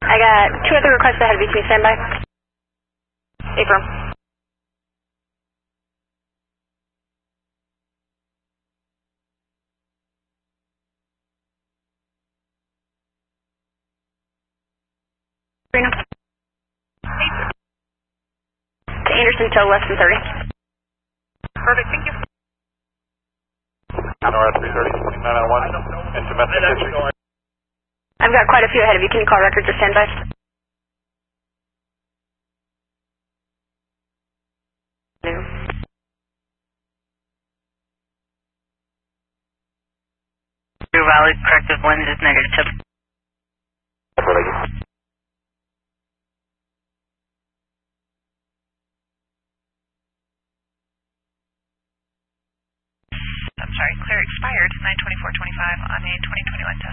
I got 2 other requests ahead of you. Can you stand by? Affirm. Reno. To Anderson till less than 30. Perfect, thank you. NOR 330, 2901, and domestic history. I've got quite a few ahead of you. Can you call records or stand by? True valid, corrective lens is negative. I'm sorry, clear expired 9/24/25 on a 2021 test.